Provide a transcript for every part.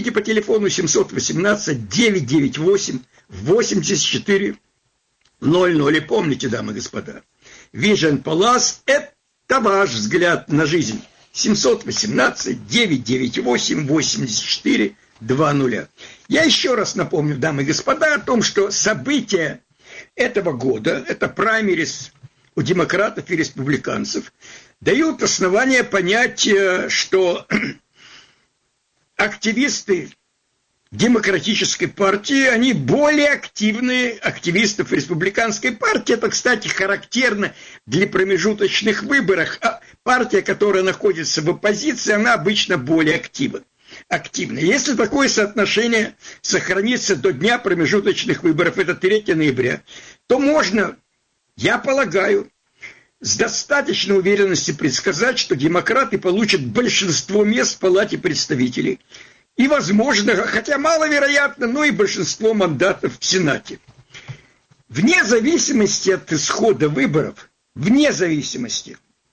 Звоните по телефону 718-998-8400. И помните, дамы и господа, Vision Palace – это ваш взгляд на жизнь. 718-998-8400. Я еще раз напомню, дамы и господа, о том, что события этого года, это праймерис у демократов и республиканцев, дают основания понять, что активисты демократической партии, они более активные активистов республиканской партии. Это, кстати, характерно для промежуточных выборов. А партия, которая находится в оппозиции, она обычно более активна. Если такое соотношение сохранится до дня промежуточных выборов, это 3 ноября, то можно, я полагаю, с достаточной уверенностью предсказать, что демократы получат большинство мест в Палате представителей. И, возможно, хотя маловероятно, но и большинство мандатов в Сенате. Вне зависимости от исхода выборов, вне зависимости,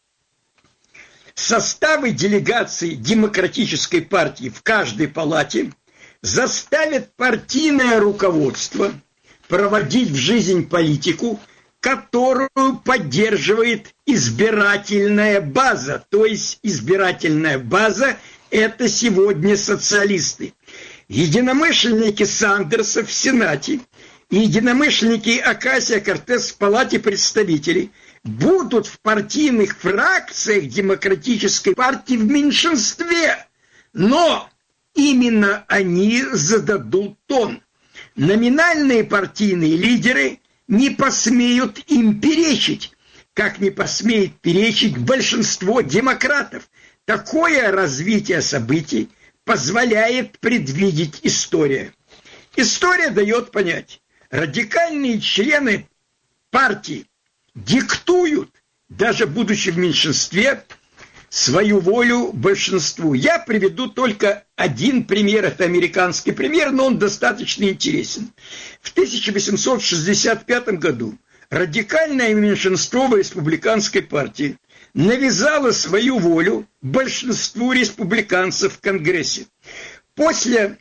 составы делегаций демократической партии в каждой палате заставят партийное руководство проводить в жизнь политику, которую поддерживает избирательная база. То есть избирательная база – это сегодня социалисты. Единомышленники Сандерса в Сенате и единомышленники Окасио-Кортес в Палате представителей будут в партийных фракциях демократической партии в меньшинстве. Но именно они зададут тон. Номинальные партийные лидеры не посмеют им перечить, как не посмеет перечить большинство демократов. Такое развитие событий позволяет предвидеть история. История дает понять, радикальные члены партии диктуют, даже будучи в меньшинстве, свою волю большинству. Я приведу только один пример, это американский пример, но он достаточно интересен. В 1865 году радикальное меньшинство в республиканской партии навязало свою волю большинству республиканцев в Конгрессе. После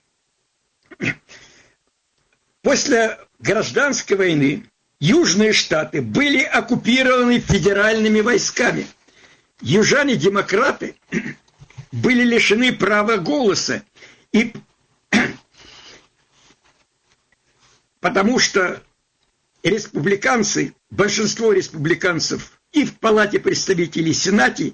гражданской войны Южные Штаты были оккупированы федеральными войсками. Южане-демократы были лишены права голоса, и потому что республиканцы, большинство республиканцев и в Палате представителей, и Сенате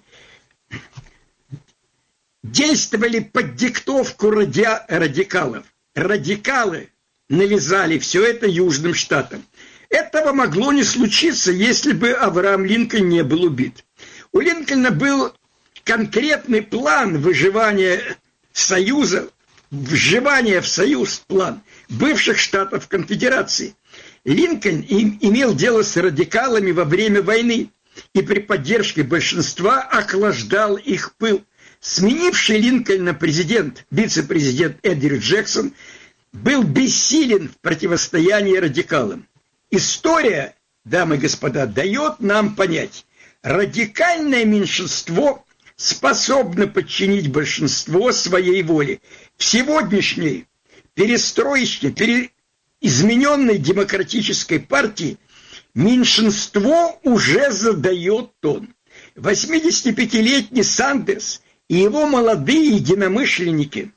действовали под диктовку радикалов. Радикалы навязали все это Южным Штатам. Этого могло не случиться, если бы Авраам Линкольн не был убит. У Линкольна был конкретный план выживания Союза, вживания в Союз план бывших штатов Конфедерации. Линкольн имел дело с радикалами во время войны и при поддержке большинства охлаждал их пыл. Сменивший Линкольна вице-президент Эндрю Джексон был бессилен в противостоянии радикалам. История, дамы и господа, дает нам понять, радикальное меньшинство способно подчинить большинство своей воле. В сегодняшней перестроечной, измененной демократической партии меньшинство уже задает тон. 85-летний Сандерс и его молодые единомышленники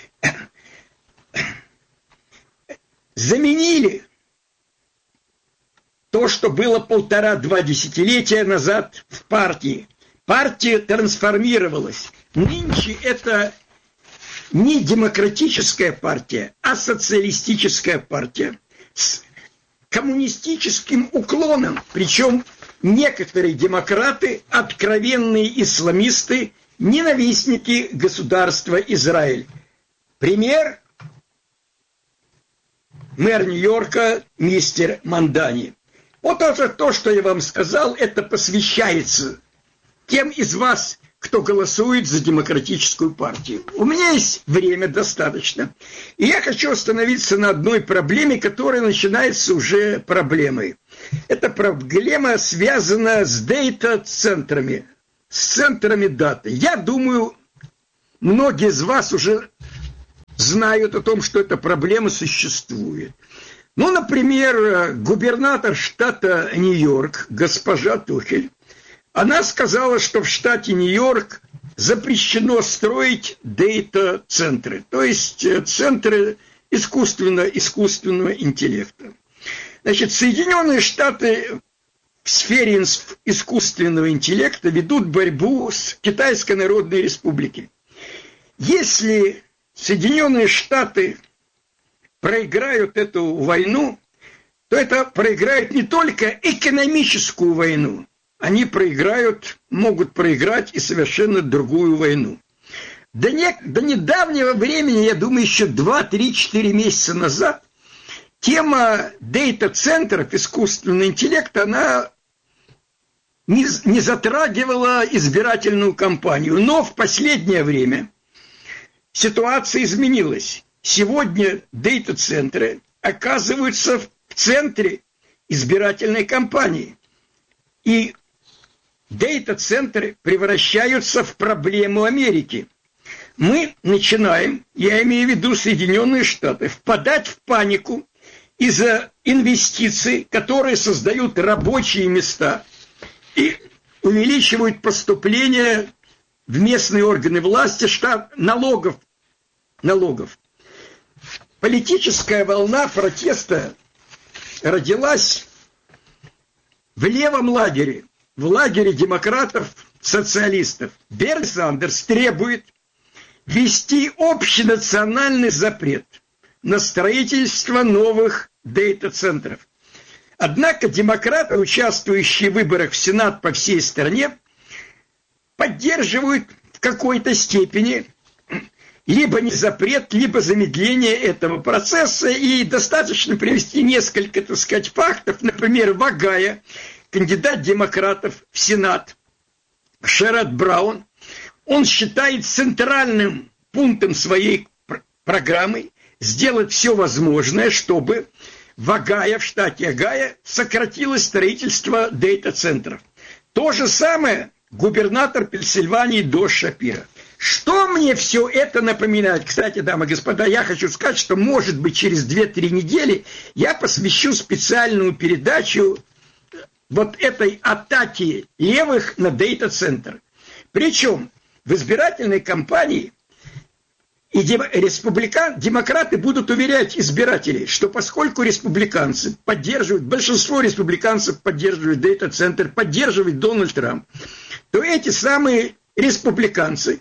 заменили то, что было 1,5-2 десятилетия назад в партии. Партия трансформировалась. Нынче это не демократическая партия, а социалистическая партия с коммунистическим уклоном. Причем некоторые демократы, откровенные исламисты, ненавистники государства Израиль. Пример – мэр Нью-Йорка мистер Мандани. Вот это то, что я вам сказал, это посвящается тем из вас, кто голосует за демократическую партию. У меня есть время достаточно. И я хочу остановиться на одной проблеме, которая начинается уже проблемой. Эта проблема связана с дейта-центрами, с центрами даты. Я думаю, многие из вас уже знают о том, что эта проблема существует. Ну, например, губернатор штата Нью-Йорк, госпожа Тухель, она сказала, что в штате Нью-Йорк запрещено строить дейта-центры, то есть центры искусственного интеллекта. Значит, Соединенные Штаты в сфере искусственного интеллекта ведут борьбу с Китайской Народной Республикой. Если Соединенные Штаты проиграют эту войну, то это проиграет не только экономическую войну, они могут проиграть и совершенно другую войну. До недавнего времени, я думаю, еще 2-3-4 месяца назад, тема дейта-центров искусственного интеллекта, она не затрагивала избирательную кампанию. Но в последнее время ситуация изменилась. Сегодня дейта-центры оказываются в центре избирательной кампании. И дейта-центры превращаются в проблему Америки. Мы начинаем, я имею в виду Соединенные Штаты, впадать в панику из-за инвестиций, которые создают рабочие места и увеличивают поступления в местные органы власти, налогов. Политическая волна протеста родилась в левом лагере, в лагере демократов, социалистов. Берни Сандерс требует ввести общенациональный запрет на строительство новых дейта-центров. Однако демократы, участвующие в выборах в Сенат по всей стране, поддерживают в какой-то степени либо не запрет, либо замедление этого процесса. И достаточно привести несколько, так сказать, фактов. Например, в Огайо кандидат демократов в Сенат Шеррод Браун, он считает центральным пунктом своей программы сделать все возможное, чтобы в Огайо, в штате Огайо, сократилось строительство дейта-центров. То же самое губернатор Пенсильвании Джош Шапиро. Что мне все это напоминает? Кстати, дамы и господа, я хочу сказать, что, может быть, через 2-3 недели я посвящу специальную передачу вот этой атаке левых на дейта-центр. Причем в избирательной кампании и демократы будут уверять избирателей, что поскольку республиканцы поддерживают, большинство республиканцев поддерживают дейта-центр, поддерживает Дональд Трамп, то эти самые республиканцы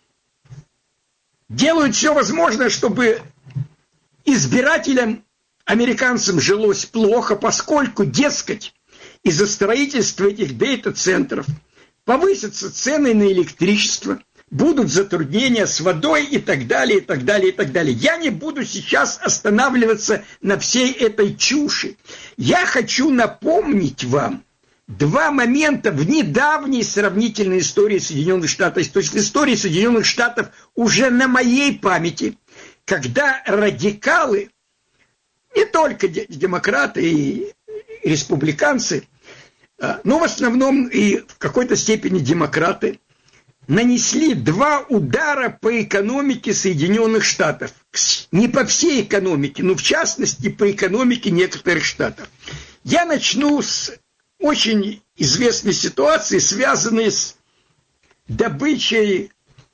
делают все возможное, чтобы избирателям, американцам жилось плохо, поскольку, дескать, из-за строительства этих дейта-центров повысятся цены на электричество, будут затруднения с водой и так далее, и так далее, и так далее. Я не буду сейчас останавливаться на всей этой чуши. Я хочу напомнить вам два момента в недавней сравнительной истории Соединенных Штатов, то есть в истории Соединенных Штатов уже на моей памяти, когда радикалы, не только демократы и республиканцы, но в основном и в какой-то степени демократы, нанесли два удара по экономике Соединенных Штатов. Не по всей экономике, но в частности по экономике некоторых штатов. Я начну с очень известной ситуации, связанной с добычей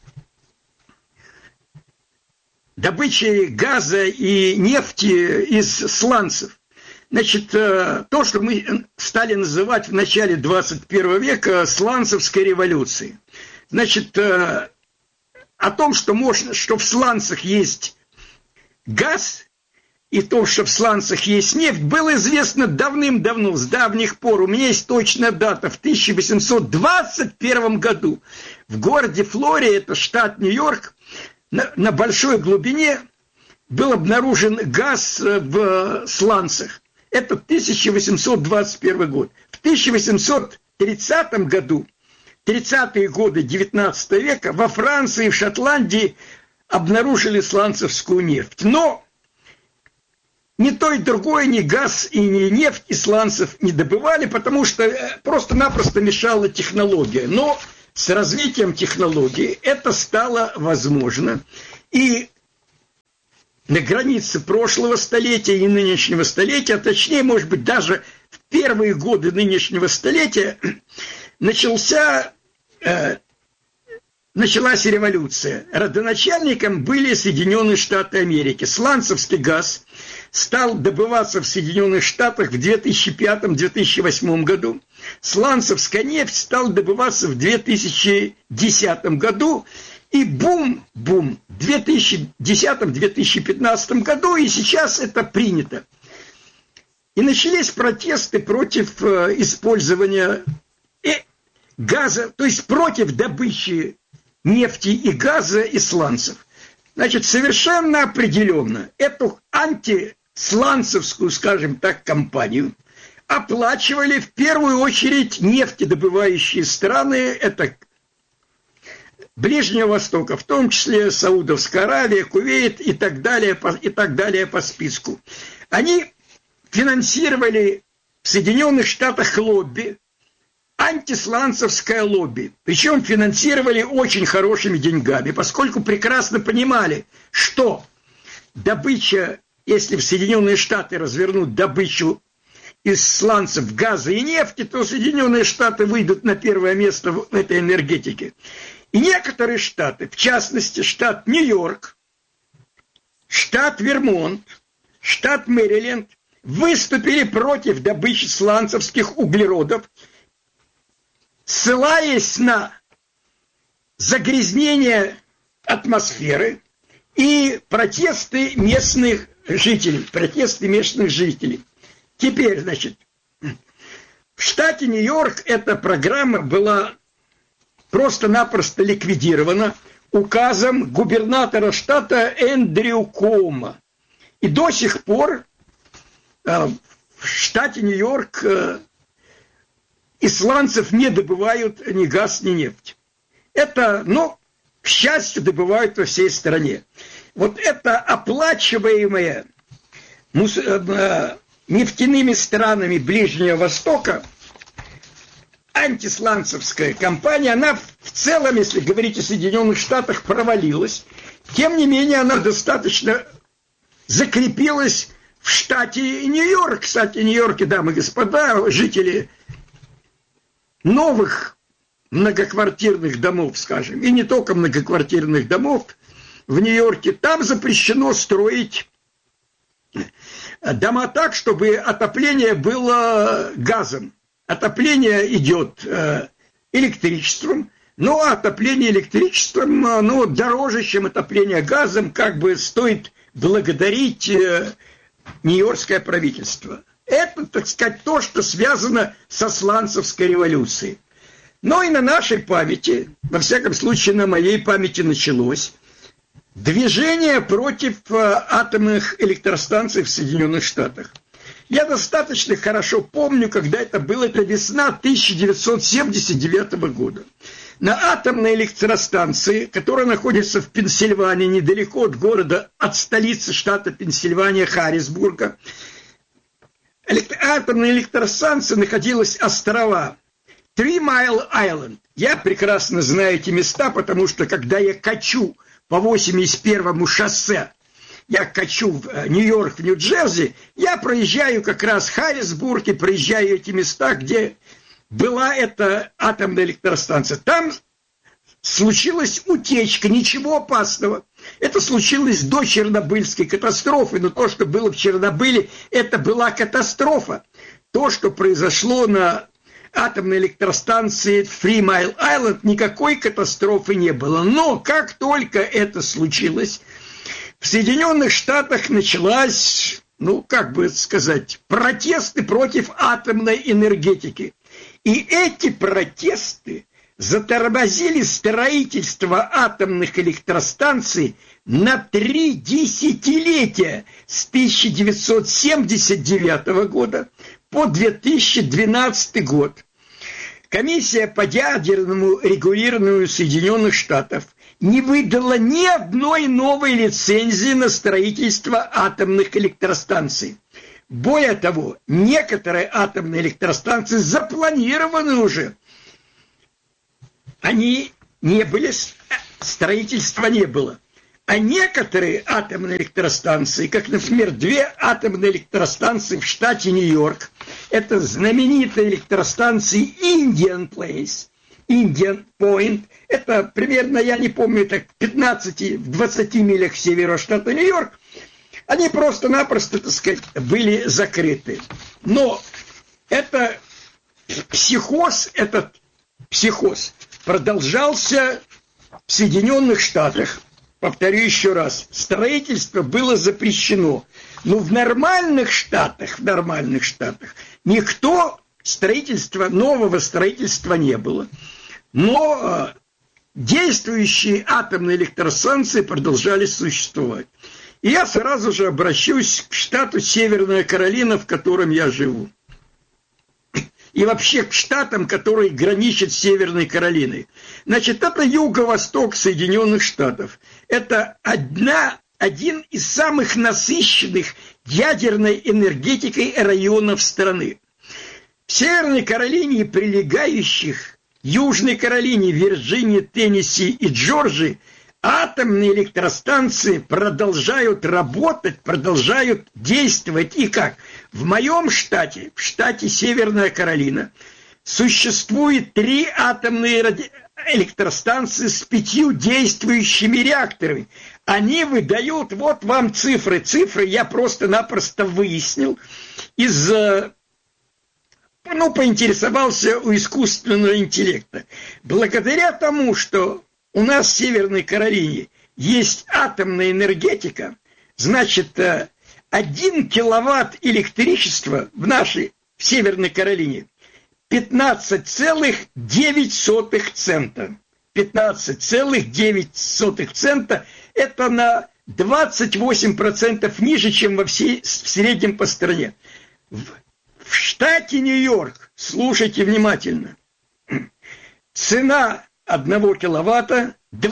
газа и нефти из сланцев. Значит, то, что мы стали называть в начале 21 века сланцевской революцией. Значит, о том, что в сланцах есть газ, и то, что в сланцах есть нефть, было известно давным-давно, с давних пор. У меня есть точная дата. В 1821 году в городе Флорида, это штат Нью-Йорк, на большой глубине был обнаружен газ в сланцах. Это 1821 год. В 1830 году, 30-е годы 19 века, во Франции и в Шотландии обнаружили сланцевскую нефть. Но ни то и другое, ни газ и ни нефть из сланцев не добывали, потому что просто-напросто мешала технология. Но с развитием технологий это стало возможно. И на границе прошлого столетия и нынешнего столетия, а точнее, может быть, даже в первые годы нынешнего столетия началась революция. Родоначальником были Соединенные Штаты Америки. Сланцевский газ стал добываться в Соединенных Штатах в 2005-2008 году. Сланцевская нефть стала добываться в 2010 году. И бум в 2010-2015 году, и сейчас это принято. И начались протесты против использования газа, то есть против добычи нефти и газа из сланцев. Значит, совершенно определенно эту антисланцевскую, скажем так, компанию оплачивали в первую очередь нефтедобывающие страны, это Ближнего Востока, в том числе Саудовская Аравия, Кувейт и так далее по списку. Они финансировали в Соединенных Штатах лобби, антисланцевское лобби. Причем финансировали очень хорошими деньгами, поскольку прекрасно понимали, что добыча, если в Соединенные Штаты развернут добычу из сланцев газа и нефти, то Соединенные Штаты выйдут на первое место в этой энергетике. И некоторые штаты, в частности, штат Нью-Йорк, штат Вермонт, штат Мэриленд, выступили против добычи сланцевских углеродов, ссылаясь на загрязнение атмосферы и протесты местных жителей. Теперь, значит, в штате Нью-Йорк эта программа была просто-напросто ликвидирована указом губернатора штата Эндрю Куомо. И до сих пор в штате Нью-Йорк из сланцев не добывают ни газ, ни нефть. Это, к счастью, добывают во всей стране. Вот это оплачиваемое нефтяными странами Ближнего Востока антисланцевская компания, она в целом, если говорить о Соединенных Штатах, провалилась. Тем не менее, она достаточно закрепилась в штате Нью-Йорк. Кстати, в Нью-Йорке, дамы и господа, жители новых многоквартирных домов, скажем, и не только многоквартирных домов в Нью-Йорке, там запрещено строить дома так, чтобы отопление было газом. Отопление идет электричеством, но отопление электричеством дороже, чем отопление газом, как бы стоит благодарить нью-йоркское правительство. Это, так сказать, то, что связано со сланцевской революцией. Но и на нашей памяти, во всяком случае на моей памяти, началось движение против атомных электростанций в Соединенных Штатах. Я достаточно хорошо помню, когда это было, это весна 1979 года. На атомной электростанции, которая находится в Пенсильвании, недалеко от города, от столицы штата Пенсильвания, Харрисбурга, атомная электростанция находилась острова Three Mile Island. Я прекрасно знаю эти места, потому что когда я качу по 81-му шоссе, я качу в Нью-Йорк, в Нью-Джерси, я проезжаю как раз Харрисбург и проезжаю эти места, где была эта атомная электростанция. Там случилась утечка, ничего опасного. Это случилось до Чернобыльской катастрофы, но то, что было в Чернобыле, это была катастрофа. То, что произошло на атомной электростанции Three Mile Island, никакой катастрофы не было. Но как только это случилось, в Соединенных Штатах началась, протесты против атомной энергетики. И эти протесты затормозили строительство атомных электростанций на 3 десятилетия с 1979 года по 2012 год. Комиссия по ядерному регулированию Соединенных Штатов не выдала ни одной новой лицензии на строительство атомных электростанций. Более того, некоторые атомные электростанции запланированы уже. Они не были, строительства не было. А некоторые атомные электростанции, как, например, 2 атомные электростанции в штате Нью-Йорк, это знаменитые электростанции Indian Place, Indian Point, это примерно, я не помню, это 15-20 милях к северу штата Нью-Йорк, они просто-напросто, так сказать, были закрыты. Но этот психоз продолжался в Соединенных Штатах. Повторю еще раз, строительство было запрещено. Но в нормальных штатах никто нового строительства не было. Но действующие атомные электростанции продолжали существовать. И я сразу же обращусь к штату Северная Каролина, в котором я живу. И вообще к штатам, которые граничат с Северной Каролиной. Значит, это юго-восток Соединенных Штатов. Это один из самых насыщенных ядерной энергетикой районов страны. В Северной Каролине и прилегающих Южной Каролине, Вирджинии, Теннесси и Джорджии атомные электростанции продолжают работать, продолжают действовать. И как? В моем штате, в штате Северная Каролина, существует 3 атомные электростанции с 5 действующими реакторами. Они выдают, вот вам цифры. Цифры я просто-напросто выяснил поинтересовался у искусственного интеллекта. Благодаря тому, что у нас в Северной Каролине есть атомная энергетика, значит, 1 киловатт электричества в Северной Каролине 15,9 цента. 15,9 цента – это на 28% ниже, чем в среднем по стране. В штате Нью-Йорк, слушайте внимательно, цена 1 киловатта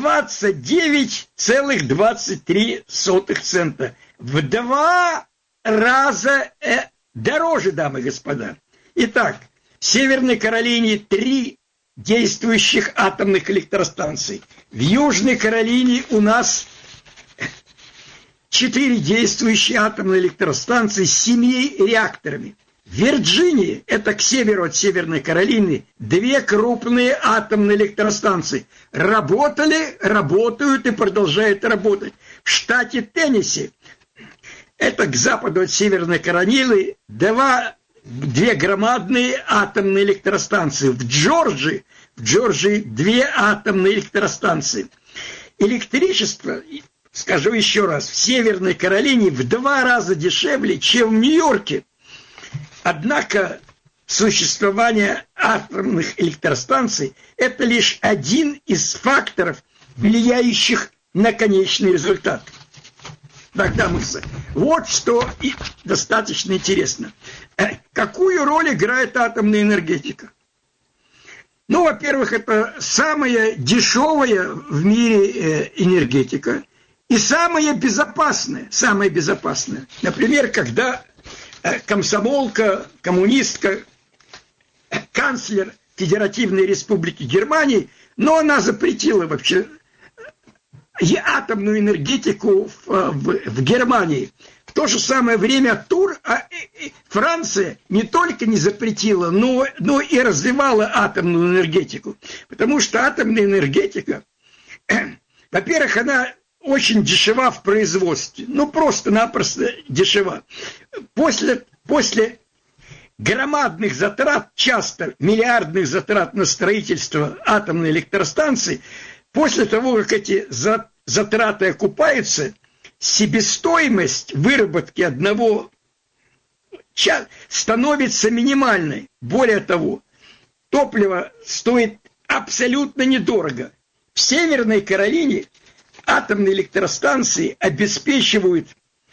29,23 цента. В 2 раза дороже, дамы и господа. Итак, в Северной Каролине 3 действующих атомных электростанций. В Южной Каролине у нас 4 действующие атомные электростанции с 7 реакторами. В Вирджинии, это к северу от Северной Каролины, 2 крупные атомные электростанции. Работали, работают и продолжают работать. В штате Теннесси, это к западу от Северной Каролины, 2 громадные атомные электростанции. В Джорджии 2 атомные электростанции. Электричество, скажу еще раз, в Северной Каролине в 2 раза дешевле, чем в Нью-Йорке. Однако существование атомных электростанций – это лишь один из факторов, влияющих на конечный результат. Тогда вот что и достаточно интересно. Какую роль играет атомная энергетика? Ну, во-первых, это самая дешевая в мире энергетика и самая безопасная. Например, когда комсомолка, коммунистка, канцлер Федеративной Республики Германии, но она запретила вообще атомную энергетику в Германии. В то же самое время Франция не только не запретила, но и развивала атомную энергетику. Потому что атомная энергетика, во-первых, она очень дешева в производстве. Просто-напросто дешева. После громадных затрат, часто миллиардных затрат на строительство атомной электростанции, после того, как эти затраты окупаются, себестоимость выработки одного становится минимальной. Более того, топливо стоит абсолютно недорого. В Северной Каролине атомные электростанции обеспечивают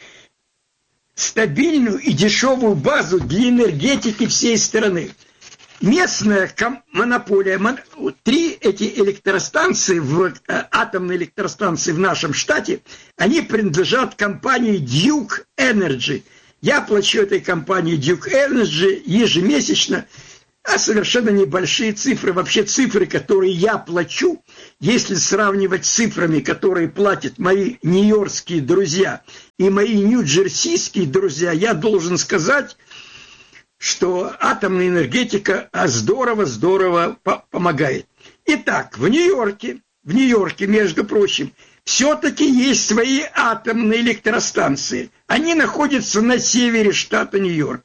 стабильную и дешевую базу для энергетики всей страны. Местная монополия, 3 эти электростанции, атомные электростанции в нашем штате, они принадлежат компании Duke Energy. Я плачу этой компании Duke Energy ежемесячно а совершенно небольшие цифры. Вообще цифры, которые я плачу, если сравнивать с цифрами, которые платят мои нью-йоркские друзья и мои нью-джерсийские друзья, я должен сказать, что атомная энергетика здорово помогает. Итак, в Нью-Йорке, между прочим, все-таки есть свои атомные электростанции. Они находятся на севере штата Нью-Йорк.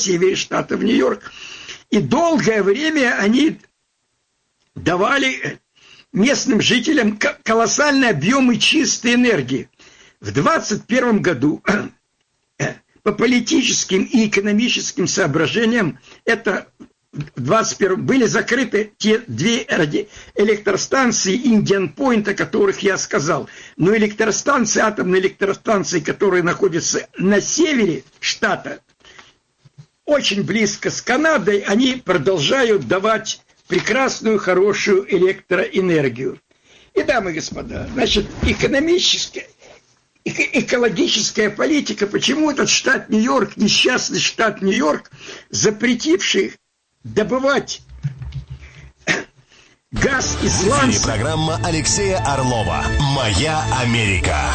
И долгое время они давали местным жителям колоссальные объемы чистой энергии. В 2021 году по политическим и экономическим соображениям в 21 были закрыты те две электростанции Индиан Пойнт, о которых я сказал. Но атомные электростанции, которые находятся на севере штата, очень близко с Канадой, они продолжают давать прекрасную, хорошую электроэнергию. И, дамы и господа, значит, экологическая политика, почему этот штат Нью-Йорк, несчастный штат Нью-Йорк, запретивший добывать газ из сланца. Программа Алексея Орлова «Моя Америка».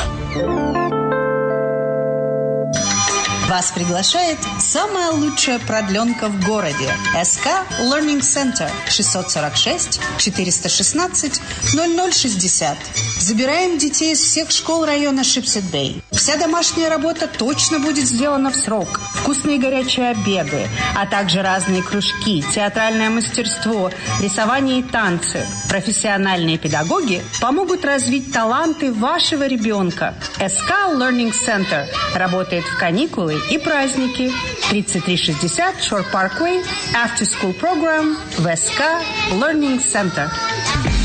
Вас приглашает самая лучшая продленка в городе. СК Learning Center 646-416-0060. Забираем детей из всех школ района Шипсет-Бэй. Вся домашняя работа точно будет сделана в срок. Вкусные горячие обеды, а также разные кружки, театральное мастерство, рисование и танцы. Профессиональные педагоги помогут развить таланты вашего ребенка. СК Learning Center работает в каникулы и праздники. 3360 Shore Parkway, After School Program в СК Learning Center.